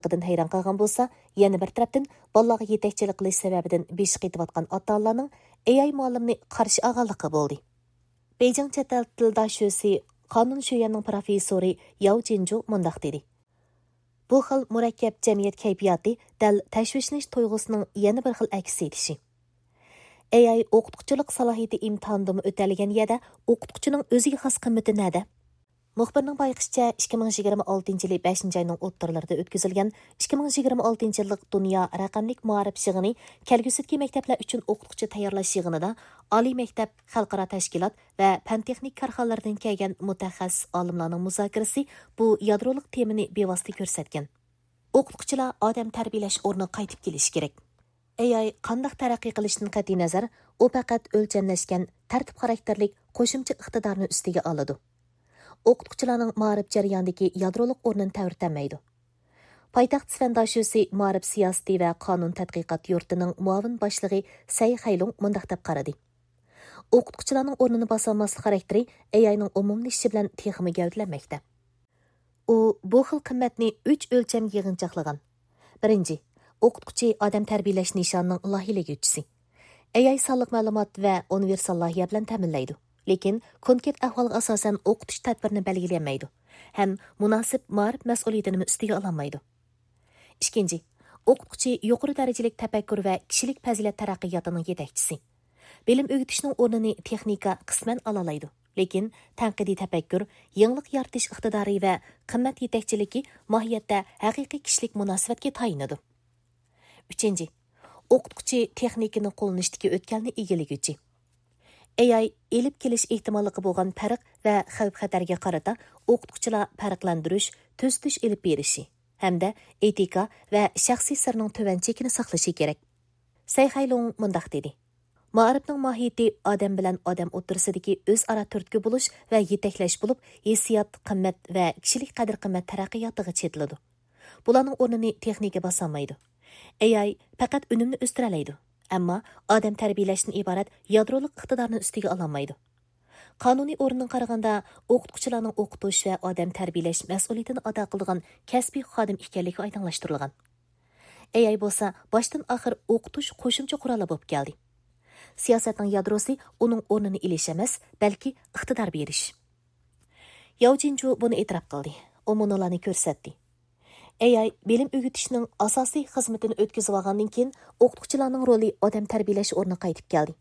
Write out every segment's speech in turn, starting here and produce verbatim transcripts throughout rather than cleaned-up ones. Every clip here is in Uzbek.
Qıdın hayran qalğan bolsa, yana bir tarafdan balalarga yetakchilik qilish sababidan beshi qetayotgan ota-onalarning A I muallimni qarshi olganligi bo'ldi. Beijing chet el tili dashyosi qonun shuyanning professori Yao Jinju mundaq dedi. Bu xil murakkab jamiyat kayfiyati dal tashvishlanish tuyg'usining yana bir xil aks etishi. A I o'qituvchilik salohiyati imtihonida o'talgan yerda o'qituvchining o'ziga xos qimmati nada? Muxbirning bayqishicha ikki ming yigirma oltinchi yil beshinchi oyning o'ttirlarida o'tkazilgan ikki ming yigirma oltinchi yillik dunyo raqamlik ma'rif yig'ini kelgusidagi maktablar uchun o'qituvchi tayyorlash yig'inida oliy maktab, xalqaro tashkilot va fan texnik korxonalardan kelgan mutaxassis olimlarning muzokarasi bu yadrolik temani bevosita ko'rsatgan. O'qituvchilar odam tarbiyalash o'rni qaytib kelishi kerak. A I qanday taraqqiy qilishdan qat'iy nazar, u faqat o'lchamlashgan tartib xarakterlik qo'shimcha iqtidorni ustiga oladi. O'qituvchilarning ma'rif jarayonidagi yadrolik o'rnini ta'virtamaydi. Poytaxt Svendashusi ma'rif siyosati va qonun tadqiqot yurtining muavin boshlig'i Say Haylong mundaq deb qaradi. O'qituvchilarning o'rnini bosolmaslik xarakteri A I'ning umumlashishi bilan texmi gavdalanmoqda. U bu xil qimmatni uch o'lcham yig'inchoqlagan. Birinchi, o'qituvchi odam tarbiyalash nishonining loyihaliguvchisi. A I sonliq ma'lumot va universal loyiha bilan ta'minlaydi. Lekin konkret ahvolga asosan o'qitish tadbirini belgilamaydi ham munosib ma'rif mas'uliyatini ustiga ololmaydi. Ikkinchi, o'qituvchi yuqori darajalik tafakkur va kishilik fazilat taraqqiyotining yetakchisi. Bilim o'rgatishning o'rnini texnika qisman ololaydi, lekin tanqidiy tafakkur, yangilik yaratish iqtidori va qimmat yetakchiligi mohiyatda haqiqiy kishilik munosabatga tayinadi. Uchinchi, o'qituvchi texnikani qo'llanishdagi o'tkalni egalaguvchi. A I elib kelish ehtimolligi bo'lgan farq va xavf-xatarga qarata o'qituvchilar farqlantirish, tuzitish elib berishi hamda etika va shaxsiy sirning tuvan chekini saqlashi kerak. Say Haylong mundaq dedi. Ma'rifning mohiyati odam bilan odam o'rtasidagi o'zaro turtki bo'lish va yetaklash bo'lib, hissiyot, qimmat va kishilik qadr-qimmat taraqqiyotiga chetiladi. Bularning o'rnini texnika bosolmaydi. A I faqat unumni o'stira oladi. Ammo odam tarbiyalashdan iborat yadrolik iqtidorni ustiga ololmaydi. Qonuniy o'rnidan qaraganda o'qituvchilarning o'qitish va odam tarbiyalash mas'uliyatini ado qilgan kasbiy xodim ekanligi oydinlashtirilgan. A I bo'lsa boshdan oxir o'qitish qo'shimcha quroli bo'lib keldi. Siyosatning yadrosi uning o'rnini elish emas, balki iqtidor berish. Yao Jinju buni e'tirof qildi. U monolarni ko'rsatdi. A I bilim o'rgatishning asosiy xizmatini o'tkazib olgandan keyin o'qituvchilarning roli odam tarbiyalash o'rni qaytib keldi.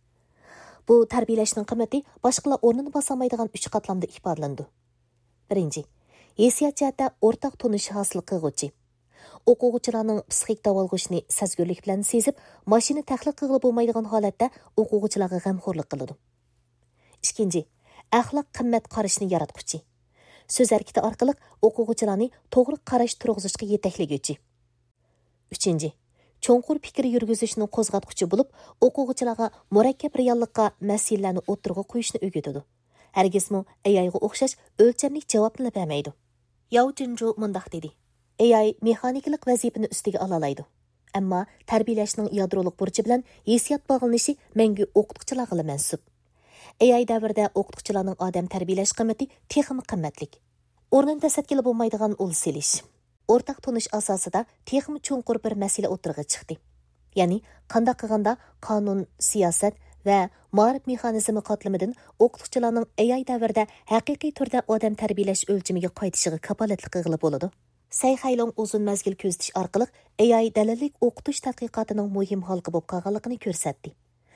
Bu tarbiyalashning qimmati boshqalar o'rnini bosolmaydigan uch qatlamda ifodalandi. Birinchi, hissiyot jihatda o'rtaq tunish hosil qilguvchi. O'quvchilarning psixik davolg'ishni sezgurlik bilan sezib, mashina tahlil qilib bo'lmaydigan holatda o'quvchilarga g'amxo'rlik qiladi. Ikkinchi, axloq qimmat qarashni yaratquchi. Söz harakati orqali o'quvchilarni to'g'ri qarash turg'izishga yetaklaguvchi. Uchinchi, cho'nqur fikr yurgizishni qo'zg'atuvchi bo'lib, o'quvchilarga murakkab reallikqa masalalarni o'tirg'a qo'yishni o'rgatadi. Hargizmi A I'ga o'xshash o'lchamli javobni bermaydi. Yao Jinju mundaq dedi. A I mexaniklik vazifani ustiga olalaydi. Ammo tarbiyalashning yadrolik burchi bilan hissiyot bog'lanishi mangu o'qituvchilarga mansub. A I davrida o'qituvchilarning odam tarbiyalash qimmati texnik qimmatlik. O'rnida tasatgili bo'lmaydigan ul selish. O'rtaq tunish asosida texnik cho'nqur bir masala o'tirg'i chiqdi. Ya'ni qanday qilganda qonun, siyosat va ma'rif mexanizmi qatlamidan o'qituvchilarning A I davrida haqiqiy turda odam tarbiyalash o'lchamiga qaytishiga kapolatlik qilib bo'ladi. Say Haylong uzun mazgil ko'zitish orqali A I dalillik o'qitish tadqiqotining muhim halqi bo'lib qolganligini ko'rsatdi.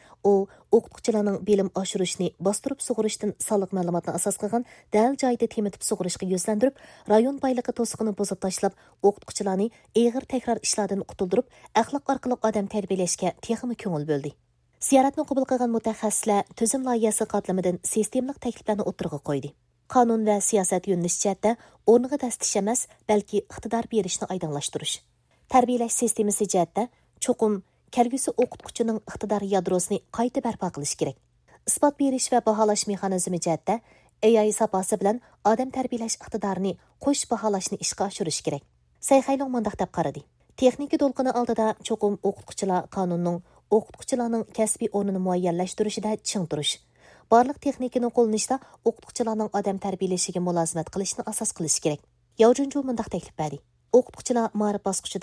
U o'qituvchilarning bilim oshirishni bostirib sug'urishdan sonliq ma'lumotni asos qilgan dal joyida temitib sug'urishga yuzlantirib, rayon boyligi to'siqini buzib tashlab, o'qituvchilarni eg'ir takror ishlardan qutuldirib, axloq orqali odam tarbiyalashga texnik ko'ngil bo'ldi. Ziyoratni qabul qilgan mutaxassislar tuzum loyihasi qatlamidan sistemlik takliflarni o'tirg'a qo'ydi. Qonun va siyosat yo'nalish jihatda o'rniga dastish emas, balki iqtidor berishni oydinlashtirish. Tarbiyalash sistemasi jihatda cho'qim kelgusi o'qituvchining iqtidor yadrosini qayta barpo qilish kerak. Isbot berish va baholash mexanizmi jihatda A I saposi bilan odam tarbiyalash iqtidorini qo'sh baholashni ishga oshirish kerak. Say Haylong mundaq deb qaradi. Texnika to'lqini oldida cho'qim o'qituvchilar qonunning o'qituvchilarning kasbiy o'rnini muayyanlashtirishida ching turish. Barliq texnikani qo'llanishda o'qituvchilarning odam tarbiyalashiga mulozimat qilishni asos qilish kerak. Yao Jinju mundaq taklif berdi. o'qituvchilar ma'rif bosqichida